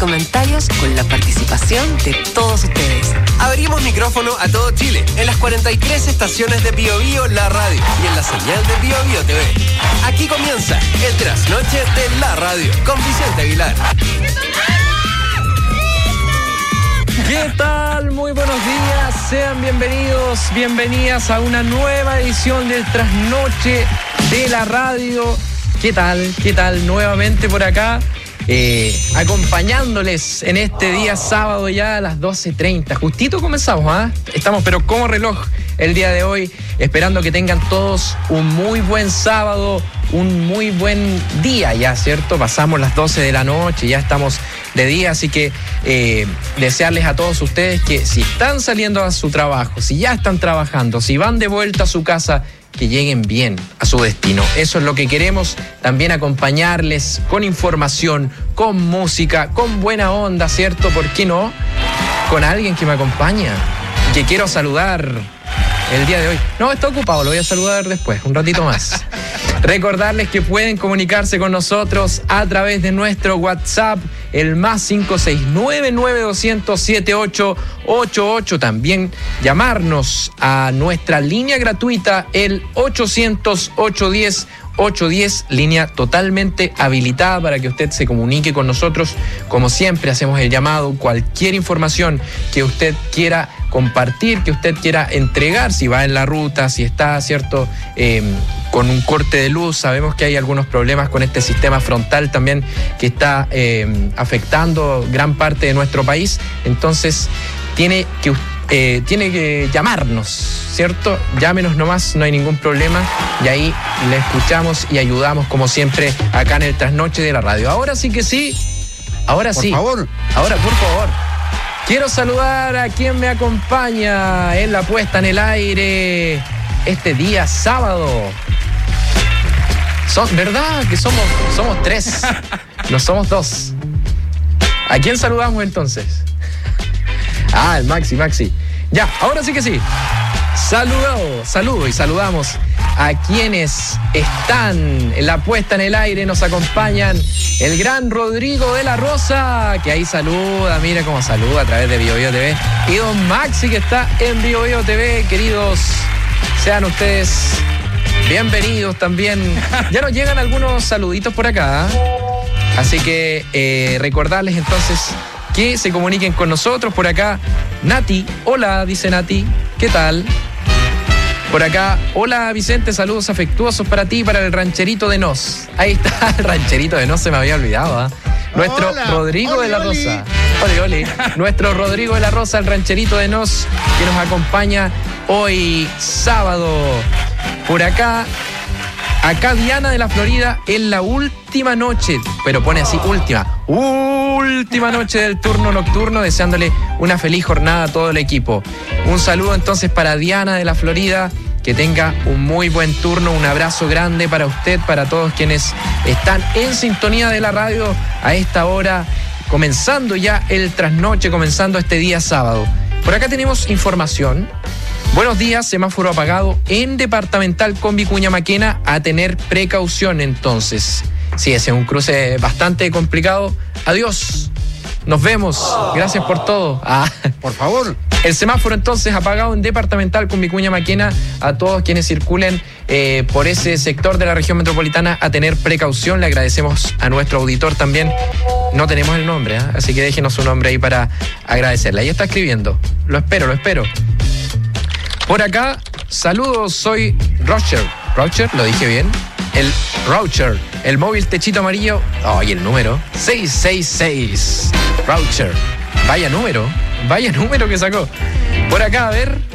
comentarios con la participación de todos ustedes. Abrimos micrófono a todo Chile, en las 43 estaciones de Bio Bio La Radio y en la señal de Bio Bio TV. Aquí comienza el trasnoche de la radio con Vicente Aguilar. ¿Qué tal? Muy buenos días, sean bienvenidos, bienvenidas a una nueva edición del trasnoche de la radio. ¿Qué tal? ¿Qué tal? Nuevamente por acá, acompañándoles en este día sábado ya a las 12:30. Justito comenzamos, ¿ah? Estamos pero como reloj el día de hoy, esperando que tengan todos un muy buen sábado, un muy buen día ya, ¿cierto? Pasamos las 12 de la noche, ya estamos de día, así que desearles a todos ustedes que si están saliendo a su trabajo, si ya están trabajando, si van de vuelta a su casa, que lleguen bien a su destino. Eso es lo que queremos, también acompañarles con información, con música, con buena onda, ¿cierto? ¿Por qué no? Con alguien que me acompaña, que quiero saludar el día de hoy. No, está ocupado, lo voy a saludar después, un ratito más. Recordarles que pueden comunicarse con nosotros a través de nuestro WhatsApp, el más 569-9200-7888. También llamarnos a nuestra línea gratuita, el 800-810-810, línea totalmente habilitada para que usted se comunique con nosotros. Como siempre, hacemos el llamado, cualquier información que usted quiera compartir, que usted quiera entregar, si va en la ruta, si está, ¿cierto?, con un corte de luz. Sabemos que hay algunos problemas con este sistema frontal también que está afectando gran parte de nuestro país. Entonces, tiene que llamarnos, ¿cierto? Llámenos nomás, no hay ningún problema. Y ahí le escuchamos y ayudamos, como siempre, acá en el trasnoche de la radio. Ahora sí que sí. Ahora sí. Por favor. Ahora, por favor. Quiero saludar a quien me acompaña en la puesta en el aire este día sábado. ¿Verdad que somos tres? No somos dos. ¿A quién saludamos entonces? Ah, el Maxi. Ya, ahora sí que sí. Saludo y saludamos a quienes están en la puesta en el aire. Nos acompañan el gran Rodrigo de la Rosa, que ahí saluda, mira cómo saluda a través de Bio Bio TV. Y don Maxi, que está en Bio Bio TV. Queridos, sean ustedes bienvenidos también. Ya nos llegan algunos saluditos por acá, ¿eh? Así que recordarles entonces que se comuniquen con nosotros. Por acá, Nati, hola, dice Nati, ¿qué tal? Por acá, hola Vicente, saludos afectuosos para ti, para el rancherito de Nos. Ahí está, el rancherito de Nos, se me había olvidado, ¿eh? Nuestro hola, Rodrigo de la Rosa. Ole. Nuestro Rodrigo de la Rosa, el rancherito de Nos, que nos acompaña hoy sábado. Por acá Diana de la Florida, en la última noche, pero pone así, última noche del turno nocturno, deseándole una feliz jornada a todo el equipo. Un saludo entonces para Diana de la Florida, que tenga un muy buen turno, un abrazo grande para usted, para todos quienes están en sintonía de la radio a esta hora, comenzando ya el trasnoche, comenzando este día sábado. Por acá tenemos información. Buenos días, semáforo apagado en Departamental con Vicuña Maquena, a tener precaución entonces. Sí, ese es un cruce bastante complicado. Adiós, nos vemos, gracias por todo. Por favor. El semáforo entonces apagado en Departamental con Vicuña Maquena, a todos quienes circulen por ese sector de la región metropolitana a tener precaución. Le agradecemos a nuestro auditor también. No tenemos el nombre, así que déjenos su nombre ahí para agradecerle. Ahí está escribiendo. Lo espero. Por acá, saludos, soy Roger, ¿lo dije bien? El Roger, el móvil techito amarillo, y el número 666, Roger, vaya número que sacó. Por acá, a ver,